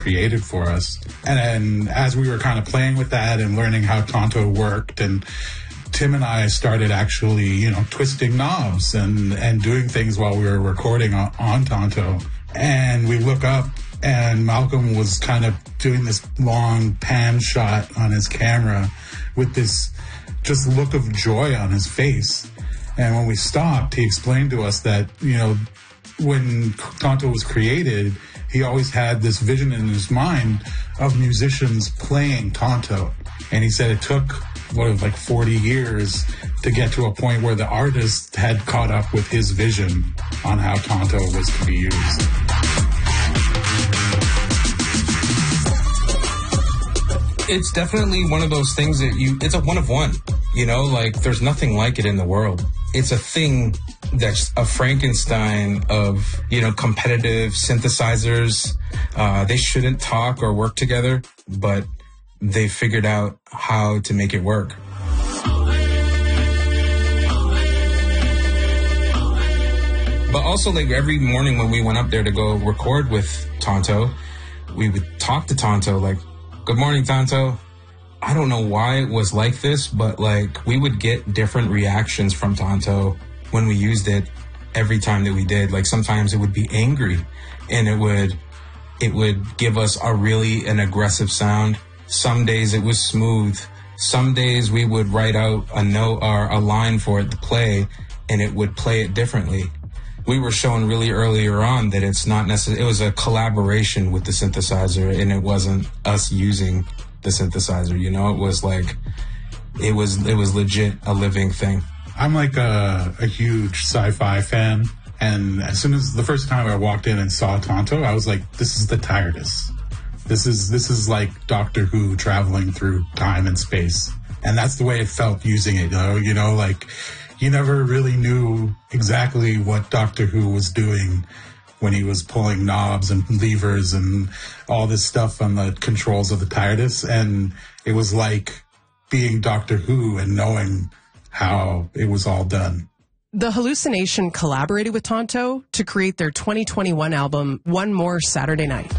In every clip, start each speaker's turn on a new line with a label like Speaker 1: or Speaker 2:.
Speaker 1: created for us. And then as we were kind of playing with that and learning how Tonto worked, and Tim and I started actually, twisting knobs and doing things while we were recording on Tonto. And we look up and Malcolm was kind of doing this long pan shot on his camera with this just look of joy on his face. And when we stopped, he explained to us that, when Tonto was created, he always had this vision in his mind of musicians playing Tonto. And he said it took, 40 years to get to a point where the artist had caught up with his vision on how Tonto was to be used.
Speaker 2: It's definitely one of those things that it's a one of one, there's nothing like it in the world. It's a thing that's a Frankenstein of, competitive synthesizers. They shouldn't talk or work together, but they figured out how to make it work. But also, every morning when we went up there to go record with Tonto, we would talk to Tonto, good morning, Tonto. I don't know why it was like this, but we would get different reactions from Tonto when we used it every time that we did. Sometimes it would be angry and it would give us an aggressive sound. Some days it was smooth. Some days we would write out a note or a line for it to play and it would play it differently. We were shown really earlier on that it's not necessarily, it was a collaboration with the synthesizer and it wasn't us using the synthesizer, it was legit a living thing.
Speaker 1: I'm a huge sci-fi fan, and as soon as the first time I walked in and saw Tonto, I was like, this is the TARDIS. This is like Doctor Who traveling through time and space. And that's the way it felt using it, you never really knew exactly what Doctor Who was doing when he was pulling knobs and levers and all this stuff on the controls of the TARDIS. And it was like being Doctor Who and knowing how it was all done.
Speaker 3: The Hallucination collaborated with Tonto to create their 2021 album, One More Saturday Night.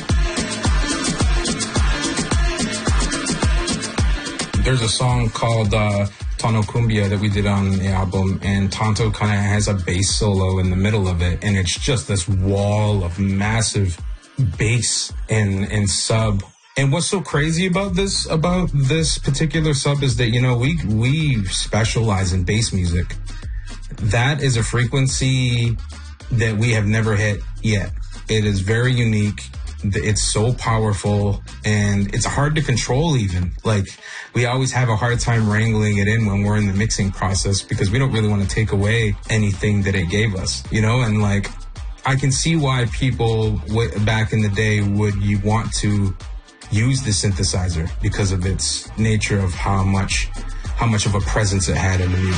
Speaker 2: There's a song called Tono Cumbia that we did on the album, and Tonto kind of has a bass solo in the middle of it, and it's just this wall of massive bass and sub. And what's so crazy about this particular sub is that, we specialize in bass music. That is a frequency that we have never hit yet. It is very unique. It's so powerful and it's hard to control even. We always have a hard time wrangling it in when we're in the mixing process because we don't really want to take away anything that it gave us, and I can see why people back in the day would want to use the synthesizer because of its nature of how much of a presence it had in the music.